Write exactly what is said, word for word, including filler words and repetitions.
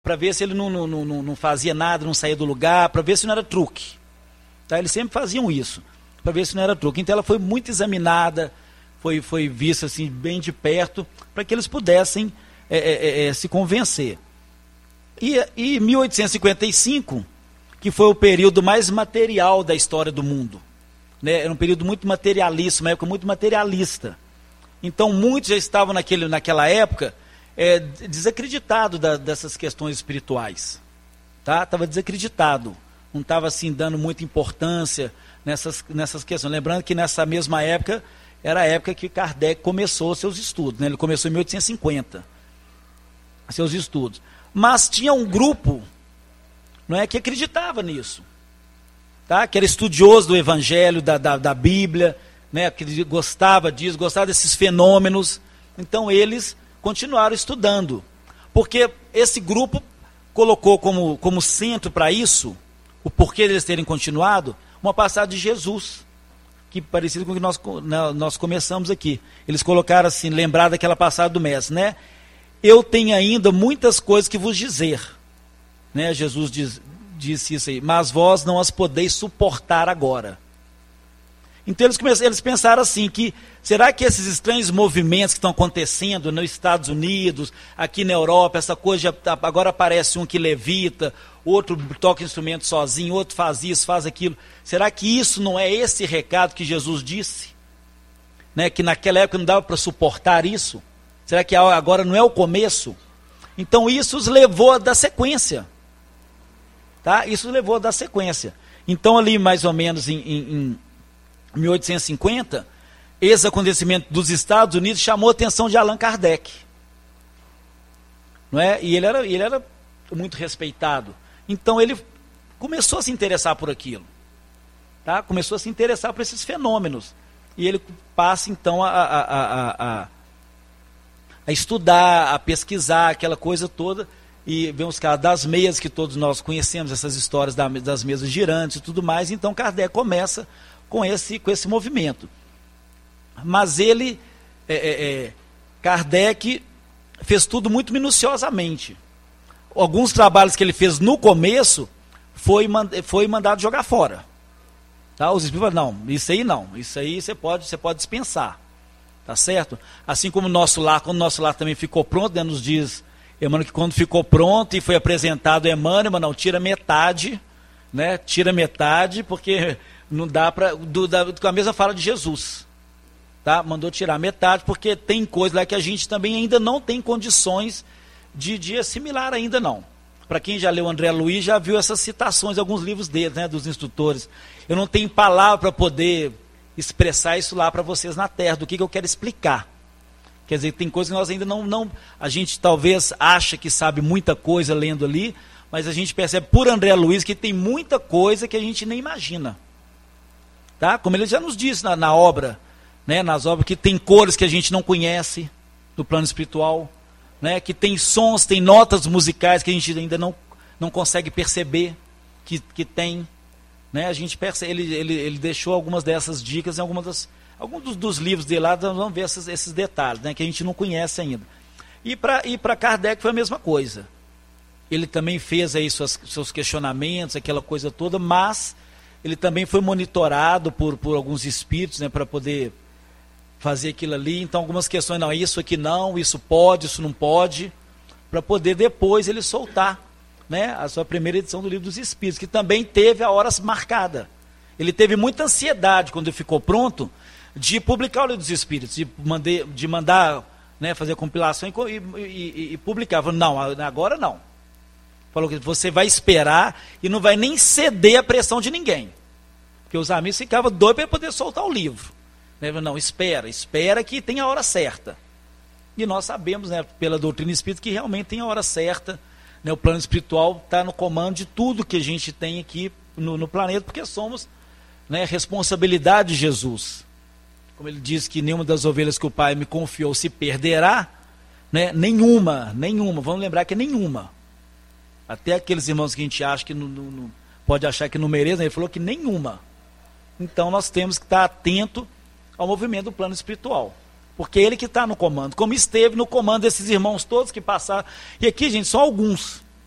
para ver se ele não, não, não, não fazia nada, não saía do lugar, para ver se não era truque. Tá? Eles sempre faziam isso, para ver se não era truque. Então ela foi muito examinada, foi, foi vista assim, bem de perto, para que eles pudessem é, é, é, se convencer. E em mil oitocentos e cinquenta e cinco, que foi o período mais material da história do mundo, né? Era um período muito materialista, uma época muito materialista. Então muitos já estavam naquele, naquela época é, desacreditados da, dessas questões espirituais. Tá? Estava desacreditado, não estava assim, dando muita importância nessas, nessas questões. Lembrando que nessa mesma época, era a época que Kardec começou seus estudos, né? Ele começou em mil oitocentos e cinquenta, seus estudos. Mas tinha um grupo, não é, que acreditava nisso, tá? Que era estudioso do Evangelho, da, da, da Bíblia, né? Que gostava disso, gostava desses fenômenos. Então eles continuaram estudando, porque esse grupo colocou como, como centro para isso, o porquê deles terem continuado, uma passagem de Jesus, que parecido com o que nós, nós começamos aqui. Eles colocaram assim, lembrar daquela passagem do Mestre, né? Eu tenho ainda muitas coisas que vos dizer, né? Jesus diz, disse isso aí, mas vós não as podeis suportar agora. Então eles, começaram, eles pensaram assim, que será que esses estranhos movimentos que estão acontecendo nos Estados Unidos, aqui na Europa, essa coisa, de, agora aparece um que levita, outro toca instrumento sozinho, outro faz isso, faz aquilo. Será que isso não é esse recado que Jesus disse? Né? Que naquela época não dava para suportar isso? Será que agora não é o começo? Então isso os levou a dar sequência. Tá? Isso os levou a dar sequência. Então ali mais ou menos em, em, em mil oitocentos e cinquenta, esse acontecimento dos Estados Unidos chamou a atenção de Allan Kardec. Não é? E ele era, ele era muito respeitado. Então ele começou a se interessar por aquilo. Tá? Começou a se interessar por esses fenômenos. E ele passa então a, a, a, a, a estudar, a pesquisar aquela coisa toda. E vem os casos das meias, que todos nós conhecemos, essas histórias da, das mesas girantes e tudo mais. Então Kardec começa com esse, com esse movimento. Mas ele, é, é, Kardec, fez tudo muito minuciosamente. Alguns trabalhos que ele fez no começo, foi, foi mandado jogar fora. Tá? Os espíritos falaram, não, isso aí não, isso aí você pode, você pode dispensar. Tá certo? Assim como o nosso lar, quando o nosso lar também ficou pronto, né, nos diz Emmanuel que quando ficou pronto e foi apresentado Emmanuel, mas não, tira metade, né, tira metade, porque não dá para, com a mesma fala de Jesus. Tá? Mandou tirar metade, porque tem coisa lá que a gente também ainda não tem condições de, de assimilar ainda não. Para quem já leu André Luiz, já viu essas citações, alguns livros dele, né, dos instrutores. Eu não tenho palavra para poder expressar isso lá para vocês na Terra, do que, que eu quero explicar. Quer dizer, tem coisas que nós ainda não, não... A gente talvez acha que sabe muita coisa lendo ali, mas a gente percebe por André Luiz que tem muita coisa que a gente nem imagina. Tá? Como ele já nos disse na, na obra, né, nas obras, que tem cores que a gente não conhece do plano espiritual, né, que tem sons, tem notas musicais que a gente ainda não, não consegue perceber que, que tem. Né, a gente percebe, ele, ele, ele deixou algumas dessas dicas em algumas das, alguns dos, dos livros dele lá, nós vamos ver esses, esses detalhes, né, que a gente não conhece ainda. E para e para Kardec foi a mesma coisa. Ele também fez aí suas, seus questionamentos, aquela coisa toda, mas ele também foi monitorado por, por alguns espíritos, né, para poder fazer aquilo ali. Então algumas questões, não, isso aqui não, isso pode, isso não pode, para poder depois ele soltar, né, a sua primeira edição do Livro dos Espíritos, que também teve a hora marcada. Ele teve muita ansiedade quando ele ficou pronto de publicar o Livro dos Espíritos, de, mandei, de mandar, né, fazer a compilação e, e, e, e publicar. Falou, não, agora não. Falou que você vai esperar e não vai nem ceder à pressão de ninguém. Porque os amigos ficavam doidos para poder soltar o livro. Não, espera, espera que tem a hora certa. E nós sabemos, né, pela doutrina espírita, que realmente tem a hora certa. Né, o plano espiritual está no comando de tudo que a gente tem aqui no, no planeta, porque somos, né, responsabilidade de Jesus. Como ele diz que nenhuma das ovelhas que o Pai me confiou se perderá, né, nenhuma, nenhuma, vamos lembrar que é nenhuma. Até aqueles irmãos que a gente acha que não, não, não pode achar que não merecem, ele falou que nenhuma. Então nós temos que estar atento ao movimento do plano espiritual, porque é ele que está no comando, como esteve no comando desses irmãos todos que passaram, e aqui, gente, são alguns,